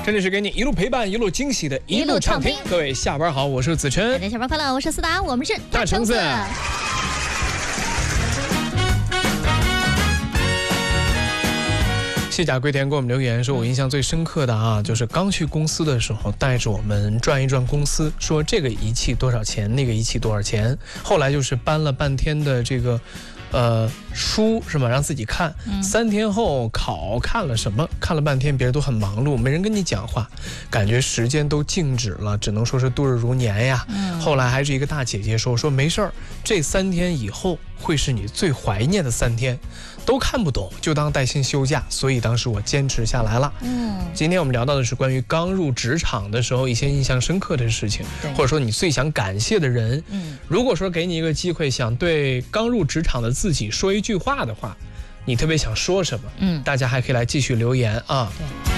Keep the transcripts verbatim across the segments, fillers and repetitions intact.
这里是给你一路陪伴、一路惊喜的一路畅听。各位下班好，我是子琛。 大家下班快乐，我是思达，我们是大橙子。卸甲归田给我们留言说，我印象最深刻的啊，就是刚去公司的时候，带着我们转一转公司，说这个仪器多少钱，那个仪器多少钱。后来就是搬了半天的这个。呃，书是吗？让自己看。嗯、三天后考看了什么？看了半天，别人都很忙碌，没人跟你讲话，感觉时间都静止了，只能说是度日如年呀。嗯、后来还是一个大姐姐说说没事儿，这三天以后会是你最怀念的三天。都看不懂，就当带薪休假，所以当时我坚持下来了。嗯，今天我们聊到的是关于刚入职场的时候一些印象深刻的事情，或者说你最想感谢的人。嗯，如果说给你一个机会，想对刚入职场的自己说一句话的话，你特别想说什么？嗯，大家还可以来继续留言啊。对。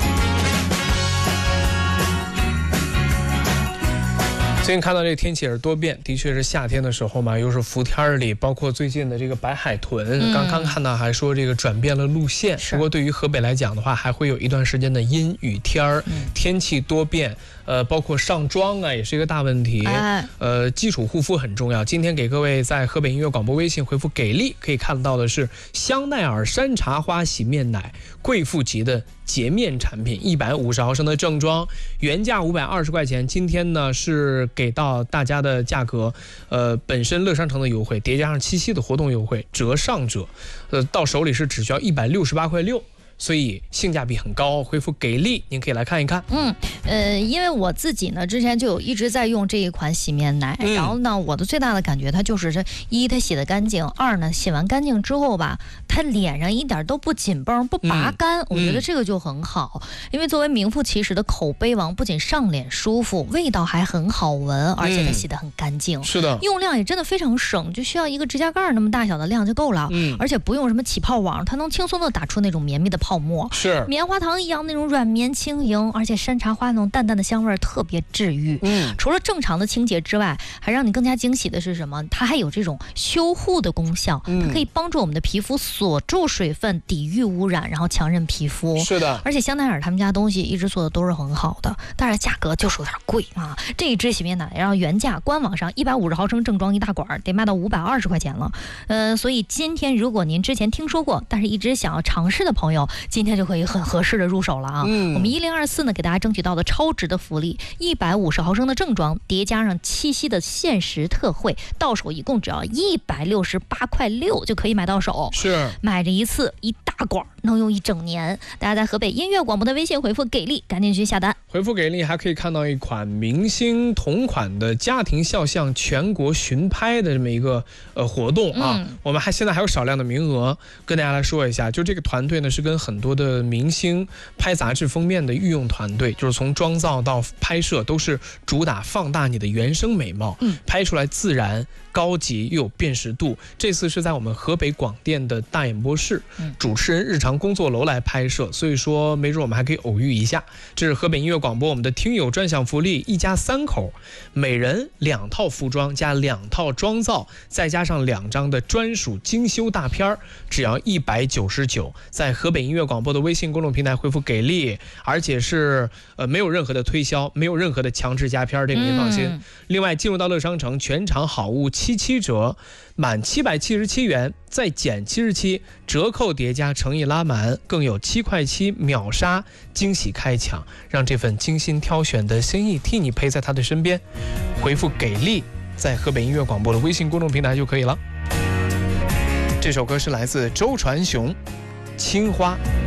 最近看到这个天气也是多变，的确是夏天的时候嘛，又是伏天里，包括最近的这个白海豚，嗯、刚刚看到还说这个转变了路线。不过对于河北来讲的话，还会有一段时间的阴雨天儿，嗯、天气多变，呃，包括上妆啊也是一个大问题。哎、呃，基础护肤很重要。今天给各位在河北音乐广播微信回复给力，可以看到的是香奈儿山茶花洗面奶，贵妇级的洁面产品，一百五十毫升的正装，原价五百二十块钱，今天呢是给到大家的价格，呃，本身乐商城的优惠，叠加上七夕的活动优惠，折上折，呃，到手里是只需要一百六十八块六。所以性价比很高，回复给力，您可以来看一看。 嗯，呃，因为我自己呢，之前就有一直在用这一款洗面奶，嗯、然后呢，我的最大的感觉，它就是这一，它洗得干净；二呢，洗完干净之后吧，它脸上一点都不紧绷、不拔干，嗯、我觉得这个就很好。嗯、因为作为名副其实的口碑王，不仅上脸舒服，味道还很好闻，而且它洗得很干净。嗯、 是的， 用量也真的非常省，就需要一个指甲盖那么大小的量就够了。嗯，而且不用什么起泡网，它能轻松的打出那种绵密的泡。泡沫是棉花糖一样那种软绵轻盈，而且山茶花那种淡淡的香味特别治愈。嗯，除了正常的清洁之外，还让你更加惊喜的是什么？它还有这种修护的功效，嗯、它可以帮助我们的皮肤锁住水分，抵御污染，然后强韧皮肤。 是的， 而且香奈儿他们家东西一直做的都是很好的，但是价格就是有点贵啊。这一支洗面奶让原价官网上一百五十毫升正装一大管得卖到五百二十块钱了。呃，所以今天如果您之前听说过，但是一直想要尝试的朋友，今天就可以很合适的入手了啊！嗯、我们一零二四呢给大家争取到的超值的福利，一百五十毫升的正装，叠加上七夕的限时特惠，到手一共只要一百六十八块六就可以买到手。 是买这一次一大管，能用一整年。大家在河北音乐广播的微信回复给力，赶紧去下单。 回复给力还可以看到一款明星同款的家庭肖像全国巡拍的这么一个呃活动啊！嗯、我们还现在还有少量的名额，跟大家来说一下，就这个团队呢是跟很多的明星拍杂志封面的御用团队，就是从妆造到拍摄都是主打放大你的原生美貌，嗯、拍出来自然高级又有辨识度。这次是在我们河北广电的大演播室，嗯、主持人日常工作楼来拍摄，所以说没准我们还可以偶遇一下。这是河北音乐广播我们的听友专享福利，一家三口每人两套服装加两套妆造，再加上两张的专属精修大片，只要一百九十九，在河北音乐广播的微信公众平台回复给力，而且是呃没有任何的推销，没有任何的强制加片，这个您放心。嗯、另外进入到乐商城，全场好物七七折，满七百七十七元再减七十七，折扣叠加诚意拉满，更有七块七秒杀惊喜开抢，让这份精心挑选的心意替你陪在他的身边。回复给力，在河北音乐广播的微信公众平台就可以了。这首歌是来自周传雄，青花。